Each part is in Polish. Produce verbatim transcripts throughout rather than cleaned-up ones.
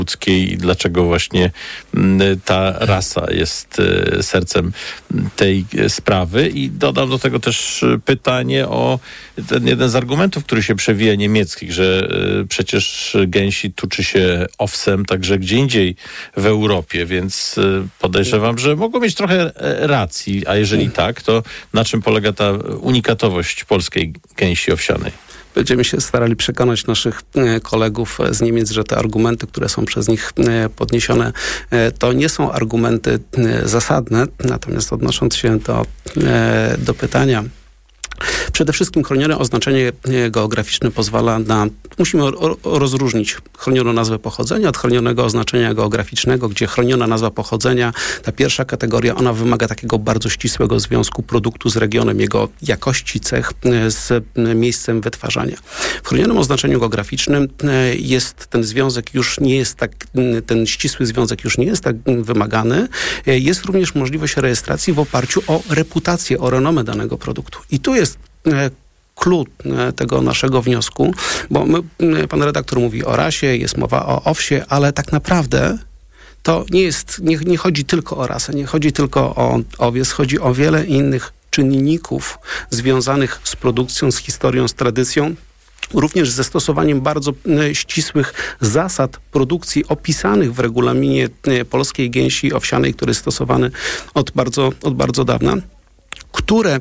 łódzkiej i dlaczego właśnie ta rasa jest sercem tej sprawy. I dodam do tego też pytanie o ten jeden z argumentów, który się przewija niemieckich, że przecież gęsi tuczy się owsem także gdzie indziej w Europie, więc podejrzewam, że mogą mieć trochę racji, a jeżeli tak, to na czym polega ta unikatowość polskiej gęsi owsianej? Będziemy się starali przekonać naszych kolegów z Niemiec, że te argumenty, które są przez nich podniesione, to nie są argumenty zasadne. Natomiast odnosząc się do, do pytania, przede wszystkim chronione oznaczenie geograficzne pozwala na... Musimy o, o, rozróżnić chronioną nazwę pochodzenia od chronionego oznaczenia geograficznego, gdzie chroniona nazwa pochodzenia, ta pierwsza kategoria, ona wymaga takiego bardzo ścisłego związku produktu z regionem, jego jakości, cech z miejscem wytwarzania. W chronionym oznaczeniu geograficznym jest ten związek już nie jest tak, ten ścisły związek już nie jest tak wymagany. Jest również możliwość rejestracji w oparciu o reputację, o renomę danego produktu. I tu jest klucz tego naszego wniosku, bo my, pan redaktor mówi o rasie, jest mowa o owsie, ale tak naprawdę to nie jest, nie, nie chodzi tylko o rasę, nie chodzi tylko o owiec, chodzi o wiele innych czynników związanych z produkcją, z historią, z tradycją, również ze stosowaniem bardzo ścisłych zasad produkcji opisanych w regulaminie polskiej gęsi owsianej, który jest stosowany od bardzo, od bardzo dawna, które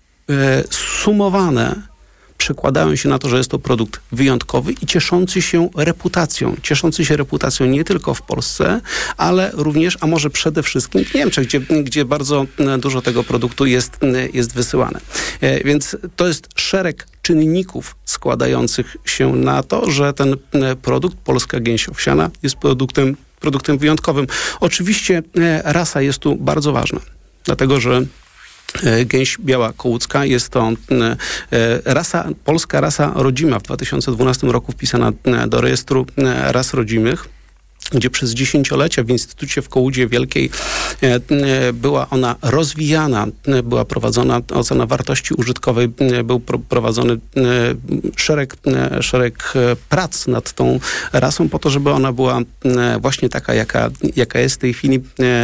sumowane przekładają się na to, że jest to produkt wyjątkowy i cieszący się reputacją. Cieszący się reputacją nie tylko w Polsce, ale również, a może przede wszystkim w Niemczech, gdzie, gdzie bardzo dużo tego produktu jest, jest wysyłane. Więc to jest szereg czynników składających się na to, że ten produkt, polska gęś owsiana, jest produktem, produktem wyjątkowym. Oczywiście rasa jest tu bardzo ważna, dlatego że gęś biała kołucka jest to rasa, polska rasa rodzima, w dwa tysiące dwunastym roku wpisana do rejestru ras rodzimych, gdzie przez dziesięciolecia w Instytucie w Kołudzie Wielkiej była ona rozwijana, była prowadzona ocena wartości użytkowej, był prowadzony szereg, szereg prac nad tą rasą po to, żeby ona była właśnie taka, jaka, jaka jest w tej chwili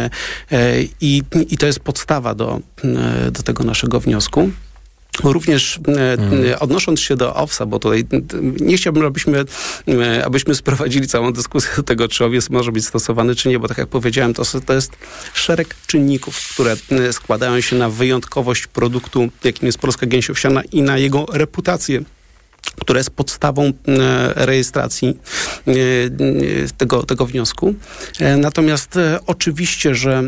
i, i to jest podstawa do, do tego naszego wniosku. Również hmm. odnosząc się do owsa, bo tutaj nie chciałbym, abyśmy, abyśmy sprowadzili całą dyskusję do tego, czy owiec może być stosowany, czy nie, bo tak jak powiedziałem, to, to jest szereg czynników, które składają się na wyjątkowość produktu, jakim jest polska gęś owsiana i na jego reputację, która jest podstawą rejestracji tego, tego wniosku. Natomiast oczywiście, że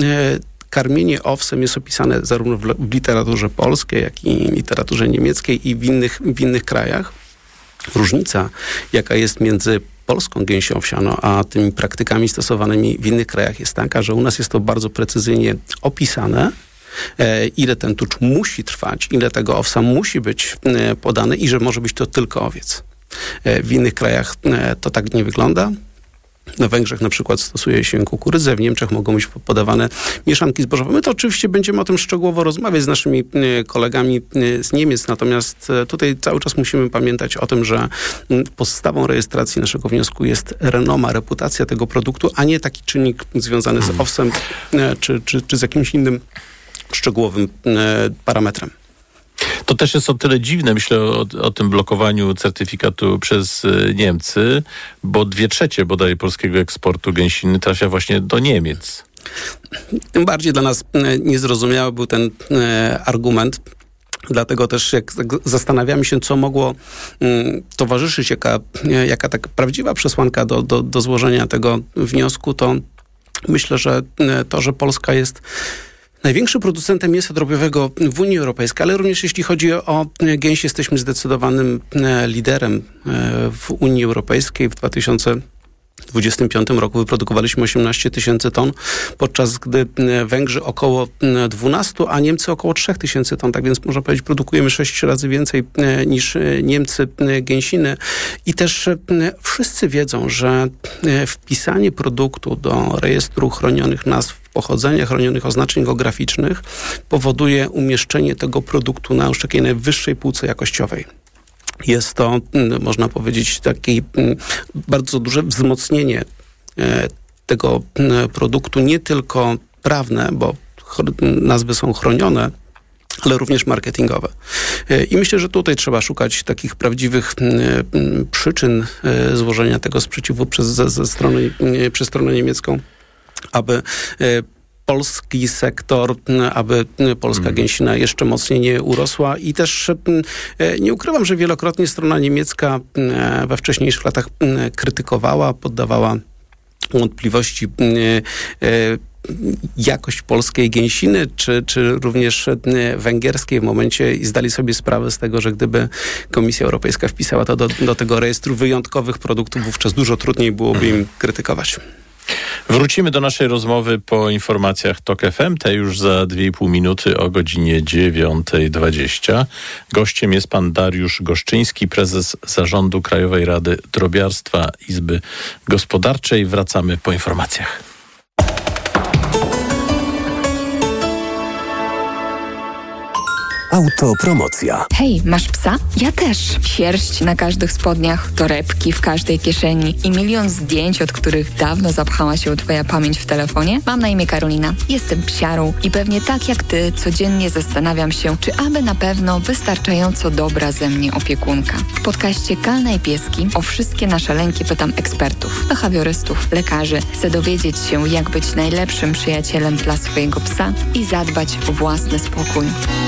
karmienie owsem jest opisane zarówno w, w literaturze polskiej, jak i literaturze niemieckiej i w innych, w innych krajach. Różnica, jaka jest między polską gęsią owsianą, a tymi praktykami stosowanymi w innych krajach jest taka, że u nas jest to bardzo precyzyjnie opisane, e, ile ten tucz musi trwać, ile tego owsa musi być e, podane i że może być to tylko owiec. E, w innych krajach e, to tak nie wygląda. Na Węgrzech na przykład stosuje się kukurydzę, w Niemczech mogą być podawane mieszanki zbożowe. My to oczywiście będziemy o tym szczegółowo rozmawiać z naszymi kolegami z Niemiec, natomiast tutaj cały czas musimy pamiętać o tym, że podstawą rejestracji naszego wniosku jest renoma, reputacja tego produktu, a nie taki czynnik związany z owsem czy, czy, czy z jakimś innym szczegółowym parametrem. To też jest o tyle dziwne, myślę o, o tym blokowaniu certyfikatu przez Niemcy, bo dwie trzecie bodaj polskiego eksportu gęsiny trafia właśnie do Niemiec. Tym bardziej dla nas niezrozumiały był ten e, argument. Dlatego też jak zastanawiamy się, co mogło mm, towarzyszyć, jaka, jaka tak prawdziwa przesłanka do, do, do złożenia tego wniosku, to myślę, że to, że Polska jest największym producentem mięsa drobiowego w Unii Europejskiej, ale również jeśli chodzi o gęś, jesteśmy zdecydowanym liderem w Unii Europejskiej. W dwa tysiące dwudziestym piątym roku wyprodukowaliśmy osiemnaście tysięcy ton, podczas gdy Węgrzy około dwanaście, a Niemcy około trzy tysiące ton. Tak więc można powiedzieć, produkujemy sześć razy więcej niż Niemcy gęsiny. I też wszyscy wiedzą, że wpisanie produktu do rejestru chronionych nazw pochodzenia, chronionych oznaczeń geograficznych powoduje umieszczenie tego produktu na już takiej najwyższej półce jakościowej. Jest to, można powiedzieć, takie bardzo duże wzmocnienie tego produktu nie tylko prawne, bo nazwy są chronione, ale również marketingowe. I myślę, że tutaj trzeba szukać takich prawdziwych przyczyn złożenia tego sprzeciwu przez, ze, ze strony, przez stronę niemiecką, aby polski sektor, aby polska mm. gęsina jeszcze mocniej nie urosła i też nie ukrywam, że wielokrotnie strona niemiecka we wcześniejszych latach krytykowała, poddawała wątpliwości jakość polskiej gęsiny, czy, czy również węgierskiej w momencie i zdali sobie sprawę z tego, że gdyby Komisja Europejska wpisała to do, do tego rejestru wyjątkowych produktów, wówczas dużo trudniej byłoby im krytykować. Wrócimy do naszej rozmowy po informacjach TOK F M, te już za dwie i pół minuty o godzinie dziewiąta dwadzieścia. Gościem jest pan Dariusz Goszczyński, prezes Zarządu Krajowej Rady Drobiarstwa Izby Gospodarczej. Wracamy po informacjach. Autopromocja. Hej, masz psa? Ja też. Sierść na każdych spodniach, torebki w każdej kieszeni i milion zdjęć, od których dawno zapchała się twoja pamięć w telefonie? Mam na imię Karolina. Jestem psiarą i pewnie tak jak ty codziennie zastanawiam się, czy aby na pewno wystarczająco dobra ze mnie opiekunka. W podcaście Kalna i Pieski o wszystkie nasze lęki pytam ekspertów, behawiorystów, lekarzy. Chcę dowiedzieć się, jak być najlepszym przyjacielem dla swojego psa i zadbać o własny spokój.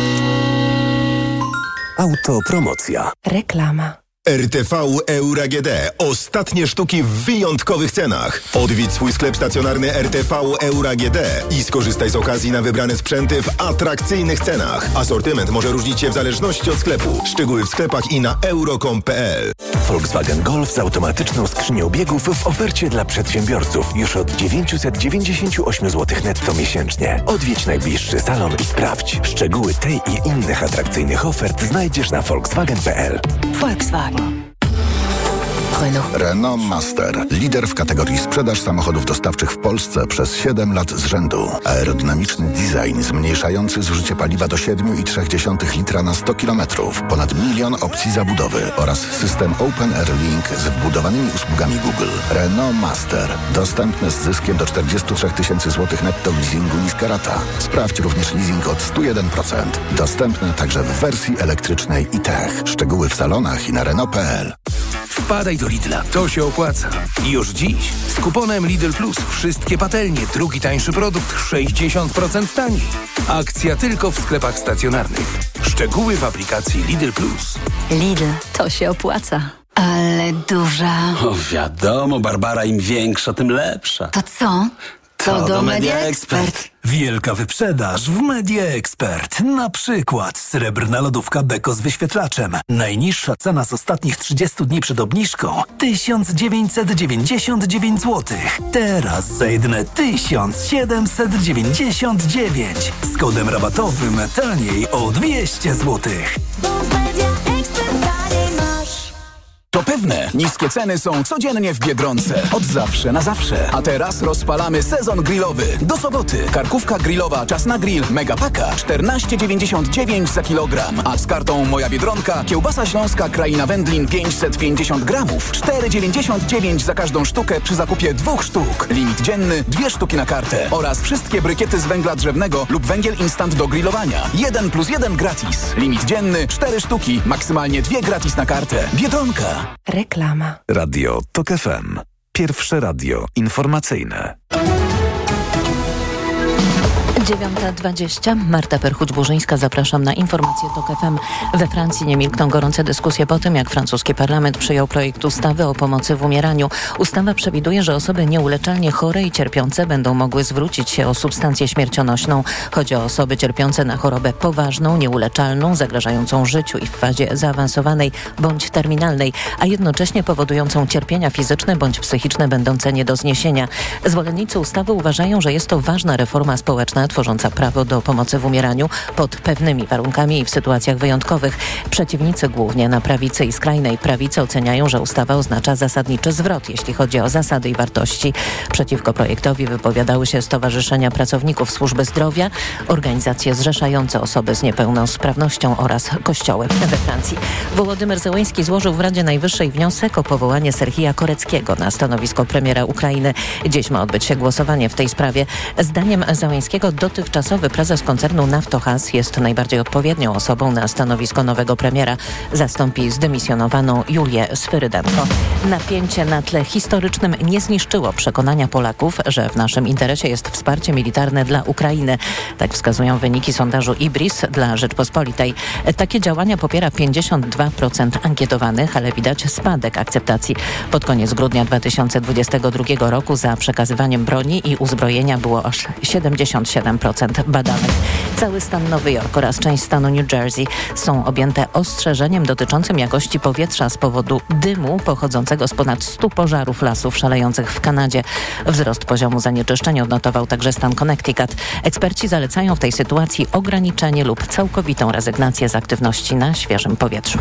Autopromocja. Reklama. R T V Euro A G D. Ostatnie sztuki w wyjątkowych cenach. Odwiedź swój sklep stacjonarny R T V Euro A G D i skorzystaj z okazji na wybrane sprzęty w atrakcyjnych cenach. Asortyment może różnić się w zależności od sklepu. Szczegóły w sklepach i na euro kropka com kropka p l. Volkswagen Golf z automatyczną skrzynią biegów w ofercie dla przedsiębiorców już od dziewięćset dziewięćdziesiąt osiem złotych netto miesięcznie. Odwiedź najbliższy salon i sprawdź. Szczegóły tej i innych atrakcyjnych ofert znajdziesz na volkswagen kropka p l. Volkswagen. Renault. Renault Master. Lider w kategorii sprzedaż samochodów dostawczych w Polsce przez siedem lat z rzędu. Aerodynamiczny design zmniejszający zużycie paliwa do siedem przecinek trzy litra na sto kilometrów. Ponad milion opcji zabudowy oraz system Open Air Link z wbudowanymi usługami Google. Renault Master. Dostępny z zyskiem do czterdzieści trzy tysięcy złotych netto w leasingu niska rata. Sprawdź również leasing od sto jeden procent. Dostępny także w wersji elektrycznej i Tech. Szczegóły w salonach i na Renault kropka p l. Wpadaj do Lidla, to się opłaca. Już dziś z kuponem Lidl Plus wszystkie patelnie, drugi tańszy produkt sześćdziesiąt procent taniej. Akcja tylko w sklepach stacjonarnych. Szczegóły w aplikacji Lidl Plus. Lidl, to się opłaca. Ale duża. O wiadomo, Barbara, im większa, tym lepsza. To co? To, to do Media Expert. Wielka wyprzedaż w Media Expert. Na przykład srebrna lodówka Beko z wyświetlaczem. Najniższa cena z ostatnich trzydziestu dni przed obniżką tysiąc dziewięćset dziewięćdziesiąt dziewięć złotych. Teraz za jedyne tysiąc siedemset dziewięćdziesiąt dziewięć. Z kodem rabatowym taniej o dwieście złotych. To pewne, niskie ceny są codziennie w Biedronce. Od zawsze na zawsze. A teraz rozpalamy sezon grillowy. Do soboty karkówka grillowa Czas na grill Megapaka czternaście dziewięćdziesiąt dziewięć za kilogram. A z kartą Moja Biedronka kiełbasa śląska Kraina Wędlin pięćset pięćdziesiąt gramów cztery dziewięćdziesiąt dziewięć za każdą sztukę przy zakupie dwóch sztuk. Limit dzienny dwie sztuki na kartę. Oraz wszystkie brykiety z węgla drzewnego lub węgiel instant do grillowania. jeden plus jeden gratis. Limit dzienny cztery sztuki. Maksymalnie dwie gratis na kartę. Biedronka. Reklama. Radio TOK F M. Pierwsze radio informacyjne. dziewiąta dwadzieścia. Marta Perchuć-Burzyńska. Zapraszam na informacje TOK F M. We Francji nie milkną gorące dyskusje po tym, jak francuski parlament przyjął projekt ustawy o pomocy w umieraniu. Ustawa przewiduje, że osoby nieuleczalnie chore i cierpiące będą mogły zwrócić się o substancję śmiercionośną. Chodzi o osoby cierpiące na chorobę poważną, nieuleczalną, zagrażającą życiu i w fazie zaawansowanej bądź terminalnej, a jednocześnie powodującą cierpienia fizyczne bądź psychiczne będące nie do zniesienia. Zwolennicy ustawy uważają, że jest to ważna reforma społeczna tworząca prawo do pomocy w umieraniu pod pewnymi warunkami i w sytuacjach wyjątkowych. Przeciwnicy głównie na prawicy i skrajnej prawicy oceniają, że ustawa oznacza zasadniczy zwrot, jeśli chodzi o zasady i wartości. Przeciwko projektowi wypowiadały się stowarzyszenia pracowników służby zdrowia, organizacje zrzeszające osoby z niepełnosprawnością oraz kościoły. We Francji Wołodymyr Zełenski złożył w Radzie Najwyższej wniosek o powołanie Serhija Koreckiego na stanowisko premiera Ukrainy. Dziś ma odbyć się głosowanie w tej sprawie. Zdaniem Zełenskiego dotychczasowy prezes koncernu Naftogaz jest najbardziej odpowiednią osobą na stanowisko nowego premiera. Zastąpi zdymisjonowaną Julię Swyrydenko. Napięcie na tle historycznym nie zniszczyło przekonania Polaków, że w naszym interesie jest wsparcie militarne dla Ukrainy. Tak wskazują wyniki sondażu IBRIS dla Rzeczpospolitej. Takie działania popiera pięćdziesiąt dwa procent ankietowanych, ale widać spadek akceptacji. Pod koniec grudnia dwa tysiące dwudziestego drugiego roku za przekazywaniem broni i uzbrojenia było aż siedemdziesiąt siedem procent badanych. Cały stan Nowy Jork oraz część stanu New Jersey są objęte ostrzeżeniem dotyczącym jakości powietrza z powodu dymu pochodzącego z ponad stu pożarów lasów szalejących w Kanadzie. Wzrost poziomu zanieczyszczeń odnotował także stan Connecticut. Eksperci zalecają w tej sytuacji ograniczenie lub całkowitą rezygnację z aktywności na świeżym powietrzu.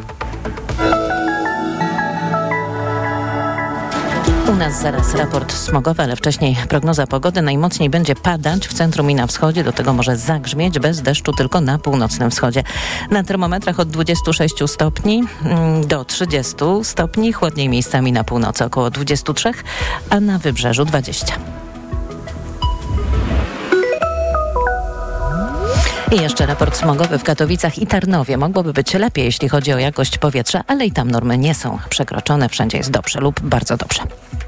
U nas zaraz raport smogowy, ale wcześniej prognoza pogody. Najmocniej będzie padać w centrum i na wschodzie. Do tego może zagrzmieć, bez deszczu tylko na północnym wschodzie. Na termometrach od dwudziestu sześciu stopni do trzydziestu stopni. Chłodniej miejscami na północy około dwudziestu trzech, a na wybrzeżu dwudziestu. I jeszcze raport smogowy w Katowicach i Tarnowie. Mogłoby być lepiej, jeśli chodzi o jakość powietrza, ale i tam normy nie są przekroczone. Wszędzie jest dobrze lub bardzo dobrze.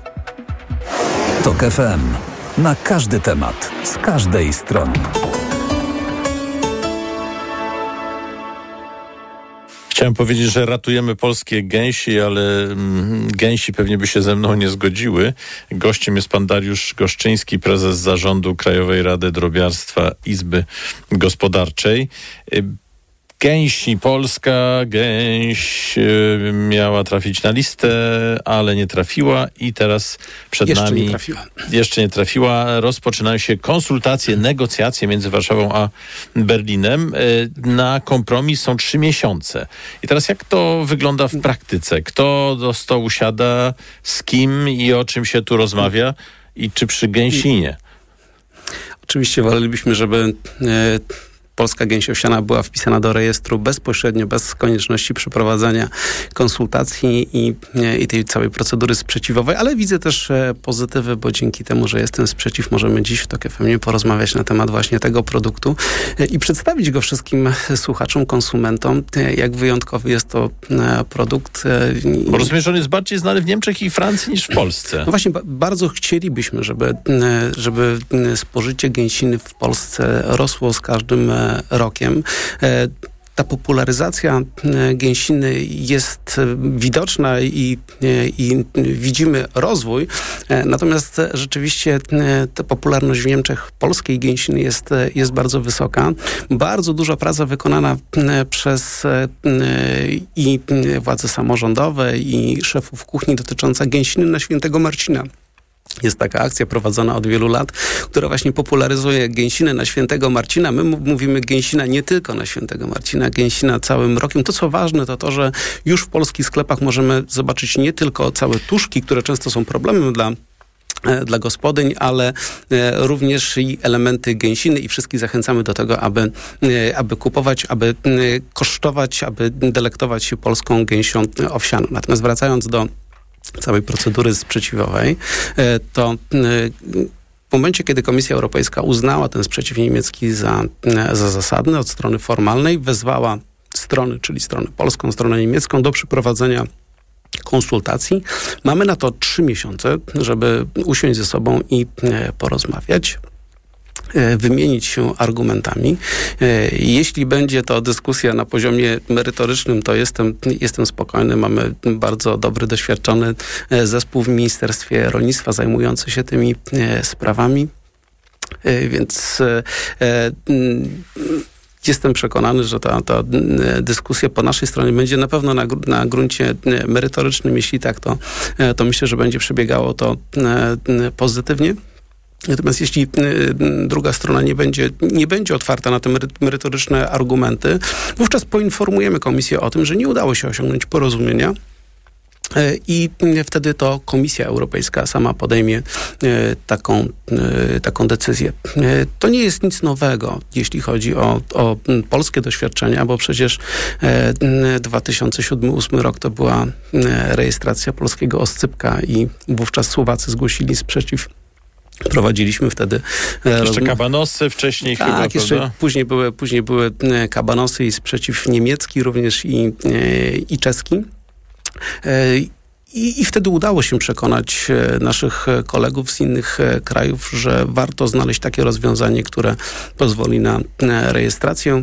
Tok F M. Na każdy temat, z każdej strony. Chciałem powiedzieć, że ratujemy polskie gęsi, ale mm, gęsi pewnie by się ze mną nie zgodziły. Gościem jest pan Dariusz Goszczyński, prezes zarządu Krajowej Rady Drobiarstwa Izby Gospodarczej. Gęsi, polska gęś y, miała trafić na listę, ale nie trafiła i teraz przed jeszcze nami... Nie trafiła. Jeszcze nie trafiła. Rozpoczynają się konsultacje, negocjacje między Warszawą a Berlinem. Y, na kompromis są trzy miesiące. I teraz jak to wygląda w praktyce? Kto do stołu siada, z kim i o czym się tu rozmawia i czy przy gęsinie? Oczywiście wolelibyśmy, żeby... Yy, polska gęś owsiana była wpisana do rejestru bezpośrednio, bez konieczności przeprowadzania konsultacji i, i tej całej procedury sprzeciwowej, ale widzę też pozytywy, bo dzięki temu, że jest ten sprzeciw, możemy dziś w Tok F M porozmawiać na temat właśnie tego produktu i przedstawić go wszystkim słuchaczom, konsumentom, jak wyjątkowy jest to produkt. Bo rozumiem, że on jest bardziej znany w Niemczech i Francji niż w Polsce. No właśnie, ba- bardzo chcielibyśmy, żeby, żeby spożycie gęsiny w Polsce rosło z każdym rokiem. Ta popularyzacja gęsiny jest widoczna i, i widzimy rozwój, natomiast rzeczywiście ta popularność w Niemczech polskiej gęsiny jest, jest bardzo wysoka. Bardzo duża praca wykonana przez i władze samorządowe, i szefów kuchni dotycząca gęsiny na Świętego Marcina. Jest taka akcja prowadzona od wielu lat, która właśnie popularyzuje gęsinę na Świętego Marcina. My mówimy gęsina nie tylko na Świętego Marcina, gęsina całym rokiem. To, co ważne, to to, że już w polskich sklepach możemy zobaczyć nie tylko całe tuszki, które często są problemem dla dla gospodyń, ale również i elementy gęsiny i wszystkich zachęcamy do tego, aby, aby kupować, aby kosztować, aby delektować się polską gęsią owsianą. Natomiast wracając do całej procedury sprzeciwowej, to w momencie, kiedy Komisja Europejska uznała ten sprzeciw niemiecki za, za zasadny od strony formalnej, wezwała strony, czyli stronę polską, stronę niemiecką do przeprowadzenia konsultacji. Mamy na to trzy miesiące, żeby usiąść ze sobą i porozmawiać, wymienić się argumentami. Jeśli będzie to dyskusja na poziomie merytorycznym, to jestem, jestem spokojny. Mamy bardzo dobry, doświadczony zespół w Ministerstwie Rolnictwa zajmujący się tymi sprawami, więc jestem przekonany, że ta, ta dyskusja po naszej stronie będzie na pewno na, na gruncie merytorycznym. Jeśli tak, to, to myślę, że będzie przebiegało to pozytywnie. Natomiast jeśli druga strona nie będzie, nie będzie otwarta na te merytoryczne argumenty, wówczas poinformujemy Komisję o tym, że nie udało się osiągnąć porozumienia i wtedy to Komisja Europejska sama podejmie taką, taką decyzję. To nie jest nic nowego, jeśli chodzi o, o polskie doświadczenia, bo przecież dwa tysiące siódmy do dwa tysiące ósmego rok to była rejestracja polskiego oscypka i wówczas Słowacy zgłosili sprzeciw. Prowadziliśmy wtedy... Jeszcze rozum... kabanosy wcześniej tak, chyba, jeszcze prawda? później były, później były kabanosy i sprzeciw niemiecki również i, i czeski. I, I wtedy udało się przekonać naszych kolegów z innych krajów, że warto znaleźć takie rozwiązanie, które pozwoli na rejestrację.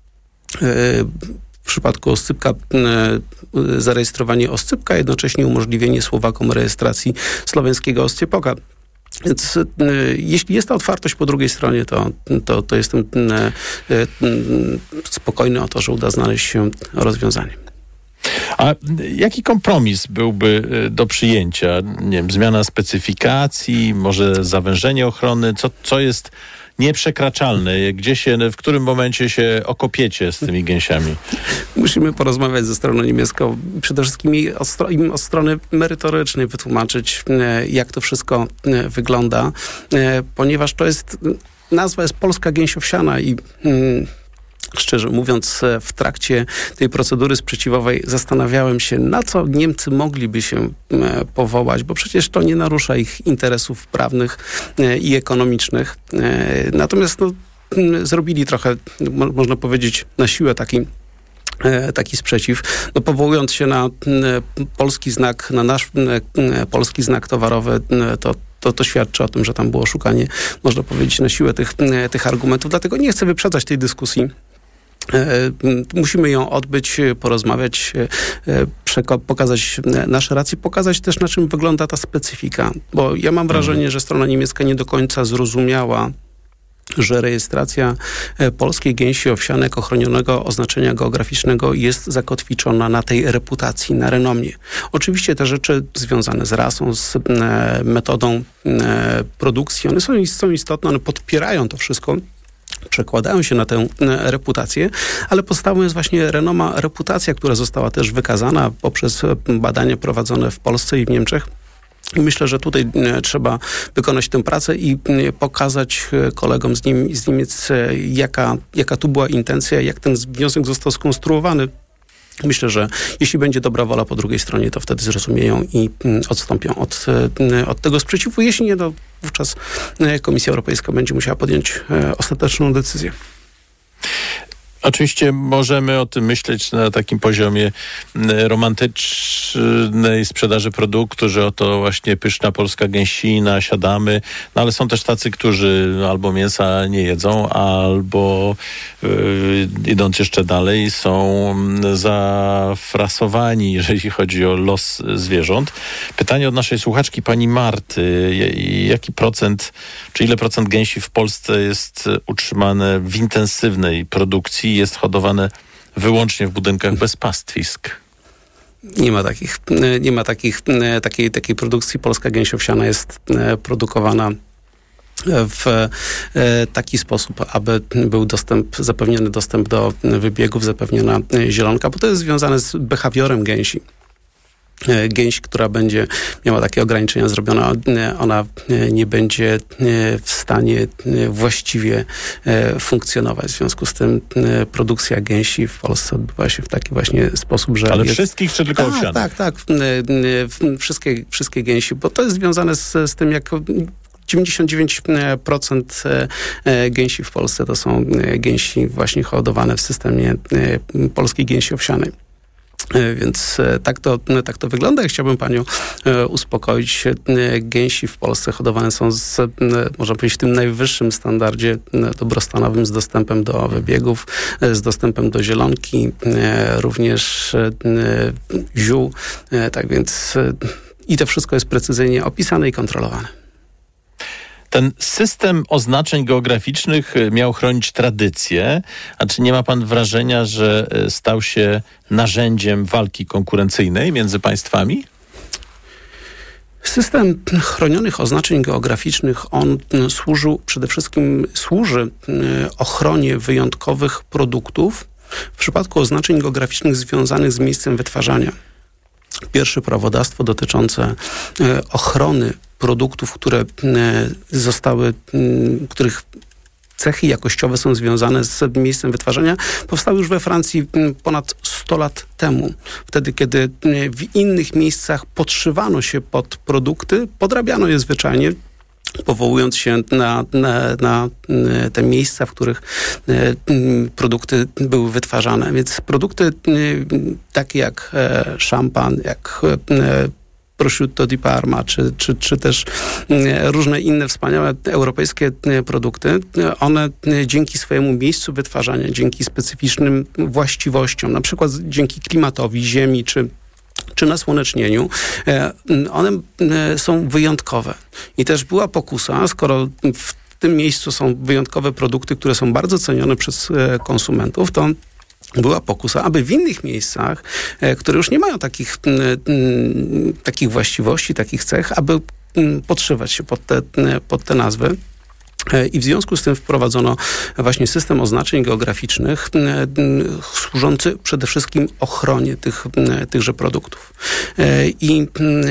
W przypadku oscypka zarejestrowanie oscypka, jednocześnie umożliwienie Słowakom rejestracji słoweńskiego oscypoka. Więc y, jeśli jest ta otwartość po drugiej stronie, to, to, to jestem y, y, spokojny o to, że uda znaleźć się rozwiązanie. A jaki kompromis byłby do przyjęcia? Nie wiem, zmiana specyfikacji, może zawężenie ochrony? Co, co jest nieprzekraczalne? Gdzie się, w którym momencie się okopiecie z tymi gęsiami? Musimy porozmawiać ze stroną niemiecką. Przede wszystkim im od, stro, im od strony merytorycznej wytłumaczyć, jak to wszystko wygląda, ponieważ to jest, nazwa jest polska gęś owsiana i hmm, szczerze mówiąc, w trakcie tej procedury sprzeciwowej zastanawiałem się, na co Niemcy mogliby się powołać, bo przecież to nie narusza ich interesów prawnych i ekonomicznych. Natomiast no, zrobili trochę, można powiedzieć, na siłę taki taki sprzeciw, no, powołując się na polski znak, na nasz polski znak towarowy, to To, to świadczy o tym, że tam było szukanie, można powiedzieć, na siłę tych, tych argumentów. Dlatego nie chcę wyprzedzać tej dyskusji. Musimy ją odbyć, porozmawiać, przeko- pokazać nasze racje, pokazać też, na czym wygląda ta specyfika. Bo ja mam wrażenie, że strona niemiecka nie do końca zrozumiała, że rejestracja polskiej gęsi owsianej jako chronionego oznaczenia geograficznego jest zakotwiczona na tej reputacji, na renomie. Oczywiście te rzeczy związane z rasą, z metodą produkcji, one są, są istotne, one podpierają to wszystko, przekładają się na tę reputację, ale podstawą jest właśnie renoma, reputacja, która została też wykazana poprzez badania prowadzone w Polsce i w Niemczech. I myślę, że tutaj trzeba wykonać tę pracę i pokazać kolegom z, nim, z Niemiec, jaka, jaka tu była intencja, jak ten wniosek został skonstruowany. Myślę, że jeśli będzie dobra wola po drugiej stronie, to wtedy zrozumieją i odstąpią od, od tego sprzeciwu. Jeśli nie, to wówczas Komisja Europejska będzie musiała podjąć ostateczną decyzję. Oczywiście możemy o tym myśleć na takim poziomie romantycznej sprzedaży produktu, że oto właśnie pyszna polska gęsina, siadamy, no ale są też tacy, którzy albo mięsa nie jedzą, albo yy, idąc jeszcze dalej, są zafrasowani, jeżeli chodzi o los zwierząt. Pytanie od naszej słuchaczki, pani Marty. Jaki procent, czy ile procent gęsi w Polsce jest utrzymane w intensywnej produkcji, jest hodowane wyłącznie w budynkach bez pastwisk? Nie ma takich, nie ma takich, takiej, takiej produkcji. Polska gęś owsiana jest produkowana w taki sposób, aby był dostęp, zapewniony dostęp do wybiegów, zapewniona zielonka, bo to jest związane z behawiorem gęsi. Gęś, która będzie miała takie ograniczenia zrobione, ona nie będzie w stanie właściwie funkcjonować. W związku z tym produkcja gęsi w Polsce odbywa się w taki właśnie sposób, że... Ale jest... wszystkich czy tylko owsianych? Tak, tak, tak. Wszystkie, wszystkie gęsi, bo to jest związane z, z tym, jak... dziewięćdziesiąt dziewięć procent gęsi w Polsce to są gęsi właśnie hodowane w systemie polskiej gęsi owsianej. Więc tak to, tak to wygląda. Ja chciałbym panią uspokoić. Gęsi w Polsce hodowane są z, można powiedzieć, w tym najwyższym standardzie dobrostanowym, z dostępem do wybiegów, z dostępem do zielonki, również ziół. Tak więc i to wszystko jest precyzyjnie opisane i kontrolowane. Ten system oznaczeń geograficznych miał chronić tradycję, a czy nie ma pan wrażenia, że stał się narzędziem walki konkurencyjnej między państwami? System chronionych oznaczeń geograficznych, on służył przede wszystkim, służy ochronie wyjątkowych produktów w przypadku oznaczeń geograficznych związanych z miejscem wytwarzania. Pierwsze prawodawstwo dotyczące ochrony produktów, które zostały, których cechy jakościowe są związane z miejscem wytwarzania, powstały już we Francji ponad sto lat temu. Wtedy, kiedy w innych miejscach podszywano się pod produkty, podrabiano je zwyczajnie, powołując się na, na, na te miejsca, w których produkty były wytwarzane. Więc produkty takie jak szampan, jak prosciutto di Parma, czy, czy, czy też różne inne wspaniałe europejskie produkty, one dzięki swojemu miejscu wytwarzania, dzięki specyficznym właściwościom, na przykład dzięki klimatowi ziemi, czy czy nasłonecznieniu, one są wyjątkowe. I też była pokusa, skoro w tym miejscu są wyjątkowe produkty, które są bardzo cenione przez konsumentów, to była pokusa, aby w innych miejscach, które już nie mają takich, takich właściwości, takich cech, aby podszywać się pod te, pod te nazwy. I w związku z tym wprowadzono właśnie system oznaczeń geograficznych służący przede wszystkim ochronie tych, tychże produktów. I,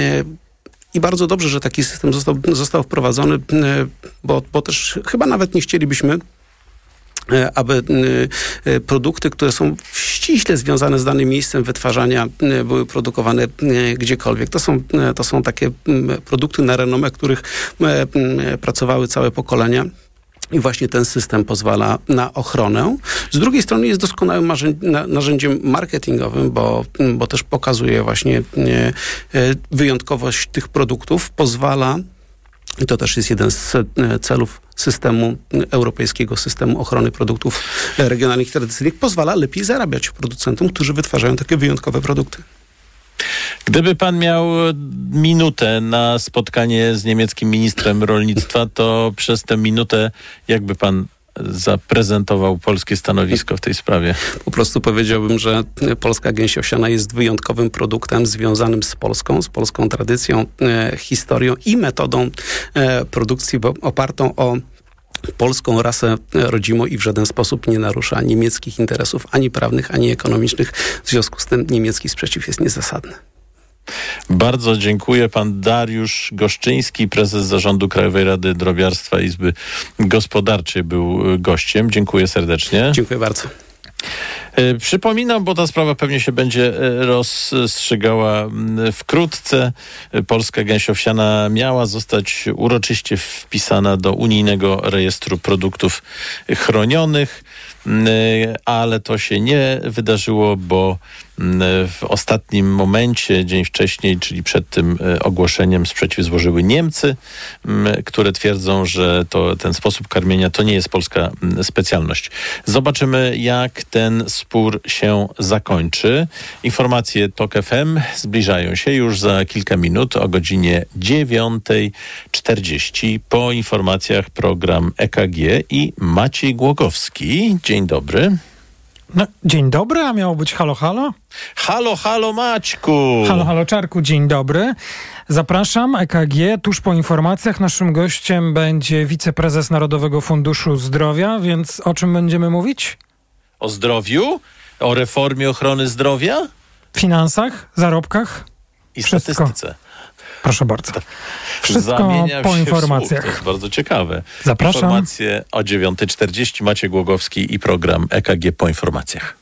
i bardzo dobrze, że taki system został, został wprowadzony, bo, bo też chyba nawet nie chcielibyśmy, aby produkty, które są ściśle związane z danym miejscem wytwarzania, były produkowane gdziekolwiek. To są, to są takie produkty na renomę, których pracowały całe pokolenia. I właśnie ten system pozwala na ochronę. Z drugiej strony jest doskonałym narzędziem marketingowym, bo, bo też pokazuje właśnie wyjątkowość tych produktów, pozwala, i to też jest jeden z celów systemu, europejskiego systemu ochrony produktów regionalnych i tradycyjnych, pozwala lepiej zarabiać producentom, którzy wytwarzają takie wyjątkowe produkty. Gdyby pan miał minutę na spotkanie z niemieckim ministrem rolnictwa, to przez tę minutę jakby pan zaprezentował polskie stanowisko w tej sprawie? Po prostu powiedziałbym, że polska gęś owsiana jest wyjątkowym produktem związanym z Polską, z polską tradycją, e, historią i metodą e, produkcji opartą o polską rasę rodzimą i w żaden sposób nie narusza niemieckich interesów ani prawnych, ani ekonomicznych. W związku z tym niemiecki sprzeciw jest niezasadny. Bardzo dziękuję. Pan Dariusz Goszczyński, prezes Zarządu Krajowej Rady Drobiarstwa Izby Gospodarczej, był gościem. Dziękuję serdecznie. Dziękuję bardzo. Przypominam, bo ta sprawa pewnie się będzie rozstrzygała wkrótce. Polska gęś owsiana miała zostać uroczyście wpisana do unijnego rejestru produktów chronionych, ale to się nie wydarzyło, bo w ostatnim momencie, dzień wcześniej, czyli przed tym ogłoszeniem, sprzeciw złożyły Niemcy, które twierdzą, że to, ten sposób karmienia to nie jest polska specjalność. Zobaczymy, jak ten spór się zakończy. Informacje TOK F M zbliżają się już za kilka minut o godzinie dziewiąta czterdzieści. Po informacjach program E K G i Maciej Głogowski. Dzień dobry. No, dzień dobry, a miało być halo, halo? Halo, halo Maćku! Halo, halo Czarku, dzień dobry. Zapraszam, E K G. Tuż po informacjach naszym gościem będzie wiceprezes Narodowego Funduszu Zdrowia, więc o czym będziemy mówić? O zdrowiu? O reformie ochrony zdrowia? Finansach, zarobkach? I Wszystko. statystyce. Proszę bardzo. Wszystko Zamienia po się informacjach. W słuch. To jest bardzo ciekawe. Zapraszam. Informacje o dziewiąta czterdzieści. Maciej Głogowski i program E K G po informacjach.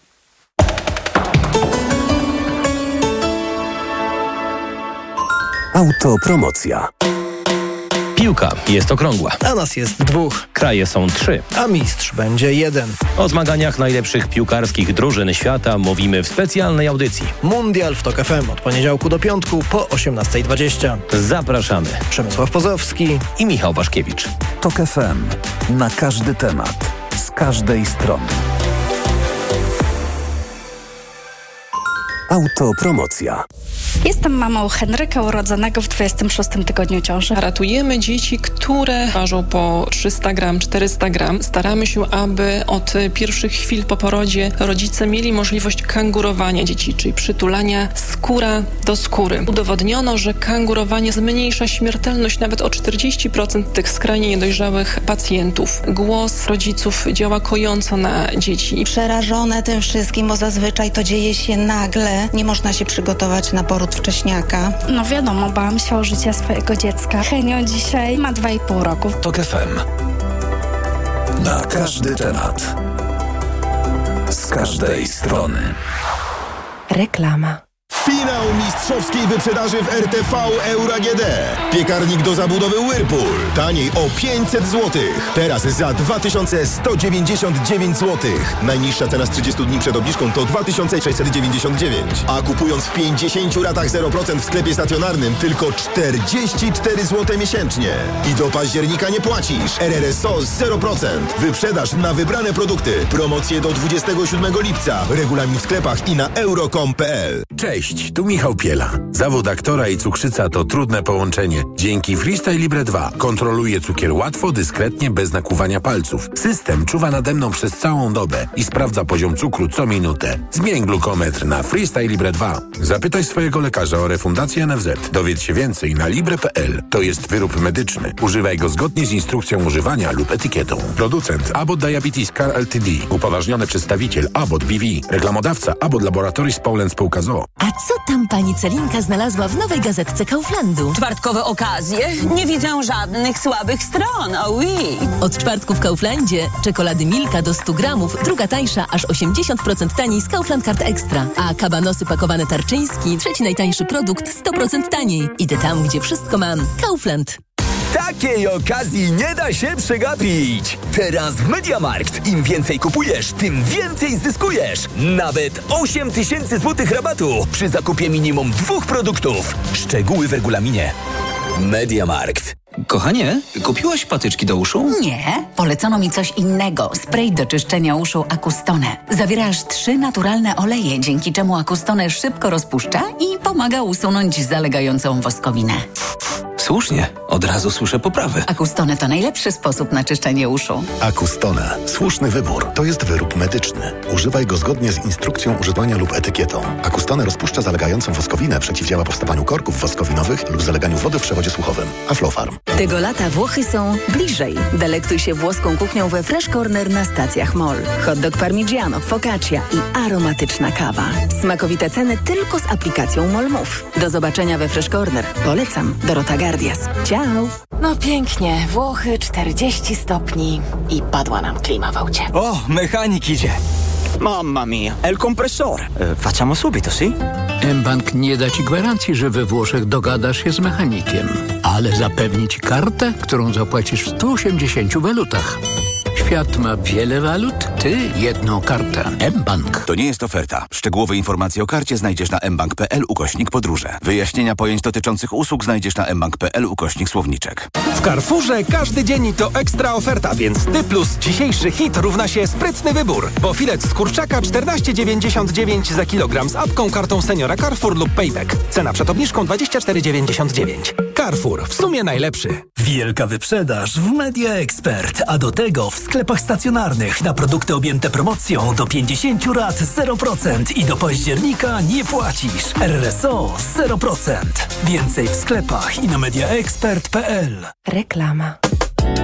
Autopromocja. Piłka jest okrągła. A nas jest dwóch. Kraje są trzy. A mistrz będzie jeden. O zmaganiach najlepszych piłkarskich drużyn świata mówimy w specjalnej audycji. Mundial w TOK F M od poniedziałku do piątku po osiemnasta dwadzieścia. Zapraszamy. Przemysław Pozowski i Michał Waszkiewicz. TOK F M. Na każdy temat. Z każdej strony. Autopromocja. Jestem mamą Henryka, urodzonego w dwudziestym szóstym tygodniu ciąży. Ratujemy dzieci, które ważą po trzysta gram, czterysta gram. Staramy się, aby od pierwszych chwil po porodzie rodzice mieli możliwość kangurowania dzieci, czyli przytulania skóra do skóry. Udowodniono, że kangurowanie zmniejsza śmiertelność nawet o czterdzieści procent tych skrajnie niedojrzałych pacjentów. Głos rodziców działa kojąco na dzieci. Przerażone tym wszystkim, bo zazwyczaj to dzieje się nagle. Nie można się przygotować na poród wcześniaka. No wiadomo, bałam się o życie swojego dziecka. Henio dzisiaj ma dwa i pół roku. Tok F M. Na każdy temat. Z każdej strony. Reklama. Finał mistrzowskiej wyprzedaży w R T V Euro A G D. Piekarnik do zabudowy Whirlpool. Taniej o pięćset złotych. Teraz za dwa tysiące sto dziewięćdziesiąt dziewięć złotych. Najniższa cena z trzydziestu dni przed obniżką to dwa tysiące sześćset dziewięćdziesiąt dziewięć. A kupując w pięćdziesięciu ratach zero procent w sklepie stacjonarnym tylko czterdzieści cztery złote miesięcznie. I do października nie płacisz. R R S O zero procent. Wyprzedaż na wybrane produkty. Promocje do dwudziestego siódmego lipca. Regulamin w sklepach i na euro kropka com kropka p l. Cześć, tu Michał Piela. Zawód aktora i cukrzyca to trudne połączenie. Dzięki Freestyle Libre dwa kontroluję cukier łatwo, dyskretnie, bez nakłuwania palców. System czuwa nade mną przez całą dobę i sprawdza poziom cukru co minutę. Zmień glukometr na Freestyle Libre dwa. Zapytaj swojego lekarza o refundację N F Z. Dowiedz się więcej na libre kropka p l. To jest wyrób medyczny. Używaj go zgodnie z instrukcją używania lub etykietą. Producent Abbott Diabetes Care Ltd. Upoważniony przedstawiciel Abbott B V. Reklamodawca Abbott Laboratories Poland Spółka z o o. A co tam pani Celinka znalazła w nowej gazetce Kauflandu? Czwartkowe okazje? Nie widzę żadnych słabych stron, oh oui. Od czwartku w Kauflandzie czekolady Milka do stu gramów, druga tańsza, aż osiemdziesiąt procent taniej z Kaufland Card Extra. A kabanosy pakowane Tarczyński, trzeci najtańszy produkt, sto procent taniej. Idę tam, gdzie wszystko mam. Kaufland. Takiej okazji nie da się przegapić. Teraz w MediaMarkt. Im więcej kupujesz, tym więcej zyskujesz. Nawet osiem tysięcy złotych rabatu przy zakupie minimum dwóch produktów. Szczegóły w regulaminie. MediaMarkt. Kochanie, kupiłaś patyczki do uszu? Nie, polecono mi coś innego. Spray do czyszczenia uszu Acustone. Zawiera aż trzy naturalne oleje, dzięki czemu Acustone szybko rozpuszcza i pomaga usunąć zalegającą woskowinę. Słusznie, od razu słyszę poprawy. Acustone to najlepszy sposób na czyszczenie uszu. Acustone. Słuszny wybór. To jest wyrób medyczny. Używaj go zgodnie z instrukcją używania lub etykietą. Acustone rozpuszcza zalegającą woskowinę, przeciwdziała powstawaniu korków woskowinowych lub zaleganiu wody w przewodzie słuchowym. Aflofarm. Tego lata Włochy są bliżej. Delektuj się włoską kuchnią we Fresh Corner na stacjach Mall. Hot dog parmigiano, focaccia i aromatyczna kawa. Smakowite ceny tylko z aplikacją Mall Move. Do zobaczenia we Fresh Corner. Polecam. Dorota Gardias. Ciao! No pięknie. Włochy, czterdzieści stopni i padła nam klima w aucie. O, mechanik idzie. Mamma mia, è il compressore. E, facciamo subito, sì? mBank nie da ci gwarancji, że we Włoszech dogadasz się z mechanikiem, ale zapewni ci kartę, którą zapłacisz w stu osiemdziesięciu walutach. Świat ma wiele walut, ty jedną kartę. mBank. To nie jest oferta. Szczegółowe informacje o karcie znajdziesz na mbank.pl ukośnik podróże. Wyjaśnienia pojęć dotyczących usług znajdziesz na mbank.pl ukośnik słowniczek. W Carrefourze każdy dzień to ekstra oferta, więc ty plus dzisiejszy hit równa się sprytny wybór. Bo filet z kurczaka czternaście dziewięćdziesiąt dziewięć za kilogram z apką, kartą seniora Carrefour lub Payback. Cena przed obniżką dwadzieścia cztery dziewięćdziesiąt dziewięć. Carrefour, w sumie najlepszy. Wielka wyprzedaż w Media Expert, a do tego w sklepach stacjonarnych na produkty objęte promocją do pięćdziesięciu rat zero procent i do października nie płacisz. R R S O zero procent. Więcej w sklepach i na mediaexpert kropka p l. Reklama.